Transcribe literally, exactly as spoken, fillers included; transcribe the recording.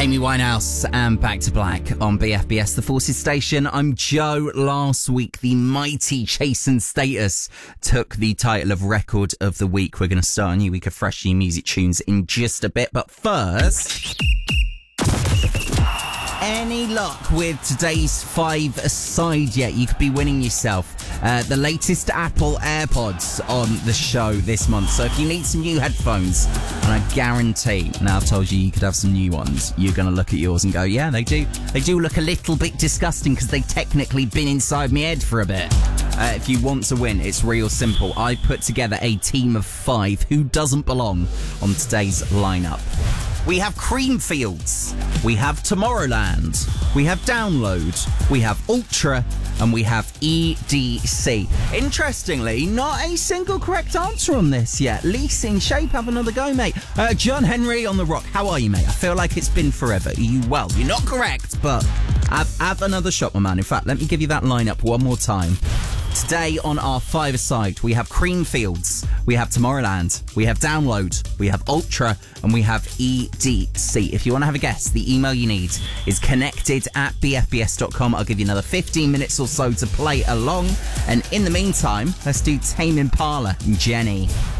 Amy Winehouse and Back to Black on B F B S, the Forces Station. I'm Joe. Last week, the mighty Chasing Status took the title of Record of the Week. We're going to start a new week of fresh new music tunes in just a bit. But first, any luck with today's five-a-side yet? You could be winning yourself uh, the latest Apple AirPods on the show this month. So if you need some new headphones, and I guarantee, now I've told you you could have some new ones, you're going to look at yours and go, yeah, they do. They do look a little bit disgusting because they've technically been inside my head for a bit. Uh, if you want to win, it's real simple. I put together a team of five who doesn't belong on today's lineup. We have Creamfields, we have Tomorrowland, we have Download, we have Ultra, and we have E D C. Interestingly, not a single correct answer on this yet. Lease in shape, have another go, mate. Uh, John Henry on the rock. How are you, mate? I feel like it's been forever. Are you well? You're not correct, but have, have another shot, my man. In fact, let me give you that lineup one more time. Today on our five-a-side, we have Creamfields, we have Tomorrowland, we have Download, we have Ultra, and we have E D C. If you want to have a guess, the email you need is connected at b f b s dot com. I'll give you another fifteen minutes or so to play along. And in the meantime, let's do Tame Impala and Jenny.